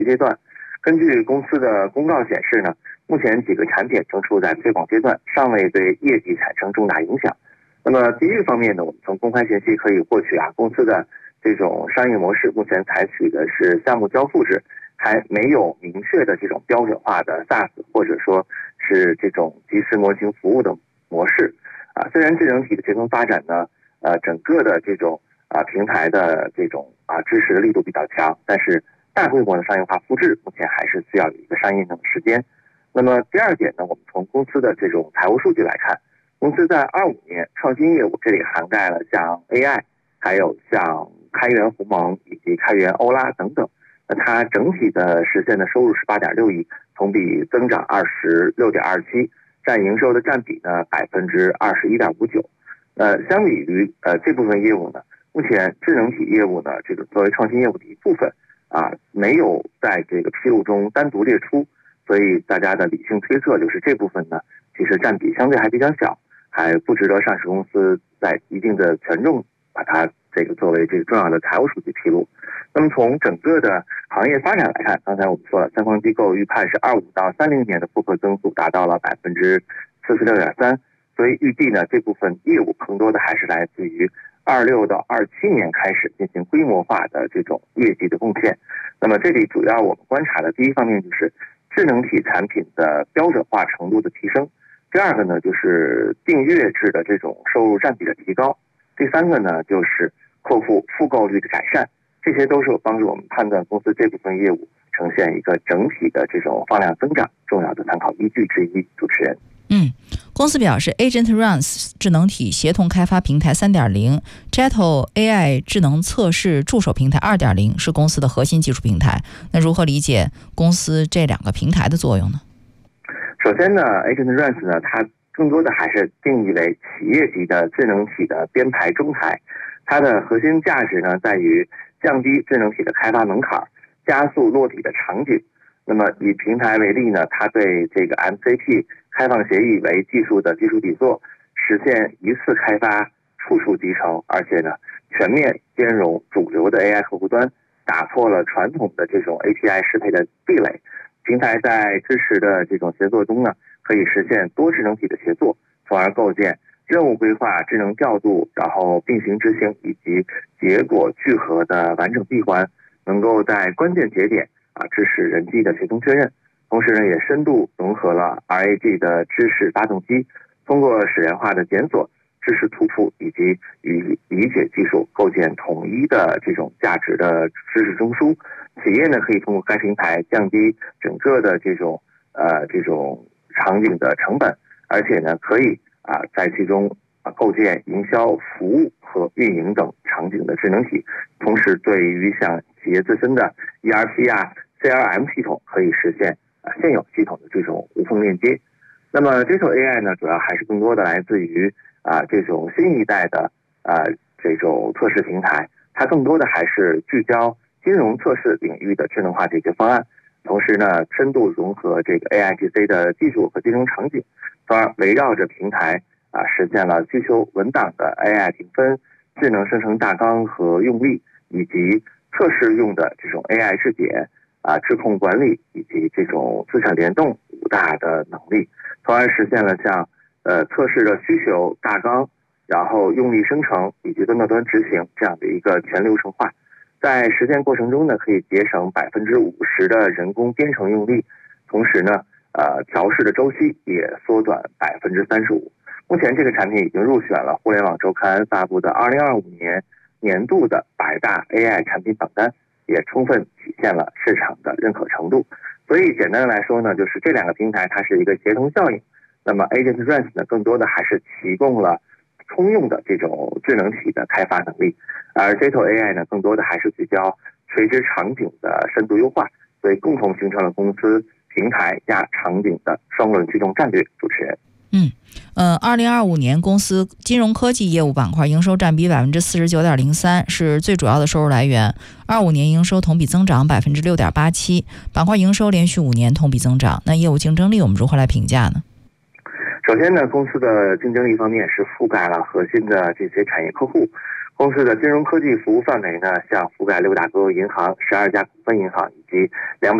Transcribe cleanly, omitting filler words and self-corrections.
阶段。根据公司的公告显示呢，目前几个产品正处在推广阶段，尚未对业绩产生重大影响。那么第一个方面呢，我们从公开信息可以获取公司的这种商业模式目前采取的是项目交付制，还没有明确的这种标准化的 SaaS 或者说是这种即时模型服务的模式。虽然智能体的协同发展呢，整个的这种平台的这种支持的力度比较强，但是大规模的商业化复制目前还是需要有一个商业的时间。那么第二点呢，我们从公司的这种财务数据来看，公司在25年创新业务这里涵盖了像 AI， 还有像开源鸿蒙以及开源欧拉等等。那它整体的实现的收入是8.6亿，同比增长26.27%，占营收的占比呢21.59%。相比于这部分业务呢，目前智能体业务呢，这个作为创新业务的一部分没有在这个披露中单独列出，所以大家的理性推测就是这部分呢，其实占比相对还比较小，还不值得上市公司在一定的权重把它这个作为这个重要的财务数据披露。那么从整个的行业发展来看，刚才我们说了，三方机构预判是25到30年的复合增速达到了46.3%，所以预计呢，这部分业务更多的还是来自于26到27年开始进行规模化的这种业绩的贡献。那么这里主要我们观察的第一方面就是智能体产品的标准化程度的提升，第二个呢就是订阅制的这种收入占比的提高，第三个呢就是客户复购率的改善，这些都是有帮助我们判断公司这部分业务呈现一个整体的这种放量增长重要的参考依据之一。主持人。 公司表示 AgentRuns 智能体协同开发平台 3.0 Jetto AI 智能测试助手平台 2.0 是公司的核心技术平台。那如何理解公司这两个平台的作用呢？ 首先呢 AgentRuns 呢，它更多的还是定义为企业级的智能体的编排中台，它的核心价值呢在于降低智能体的开发门槛，加速落地的场景。那么以平台为例呢，它对这个 MCP 开放协议为技术的基础底座，实现一次开发处处集成，而且呢全面兼容主流的 AI 客户端，打破了传统的这种 API 适配的壁垒。平台在支持的这种协作中呢，可以实现多智能体的协作，从而构建任务规划、智能调度，然后并行执行以及结果聚合的完整闭环，能够在关键节点支持人机的协同确认。同时呢，也深度融合了 RAG 的知识发动机，通过实验化的检索、知识图谱以及与理解技术，构建统一的这种价值的知识中枢。企业呢，可以通过该平台降低整个的这种场景的成本，而且呢，可以在其中构建营销、服务和运营等场景的智能体。同时，对于像企业自身的 ERP CRM 系统，可以实现现有系统的这种无缝链接。那么Jetto AI 呢，主要还是更多的来自于这种新一代的这种测试平台，它更多的还是聚焦金融测试领域的智能化解决方案，同时呢深度融合这个 AIGC 的技术和金融场景，从而围绕着平台实现了需求文档的 AI 评分、智能生成大纲和用例，以及测试用的这种 AI 质检质控管理以及这种资产联动5大的能力，从而实现了像测试的需求大纲，然后用例生成以及端到端执行这样的一个全流程化。在实践过程中呢，可以节省50%的人工编程用例，同时呢调试的周期也缩短35%。目前这个产品已经入选了互联网周刊发布的2025年年度的100大 AI 产品榜单，也充分体现了市场的认可程度。所以简单的来说呢，就是这两个平台它是一个协同效应。那么 AgentRuns 呢，更多的还是提供了通用的这种智能体的开发能力，而 Jetto AI 呢，更多的还是聚焦垂直场景的深度优化，所以共同形成了公司平台加场景的双轮驱动战略。主持人。 2025年公司金融科技业务板块营收占比 49.03%， 是最主要的收入来源。25年营收同比增长 6.87%， 板块营收连续5年同比增长。那业务竞争力我们如何来评价呢？ 首先呢，公司的竞争力方面是覆盖了核心的这些产业客户， 公司的金融科技服务范围呢，像覆盖6大国有银行、12家股份银行以及200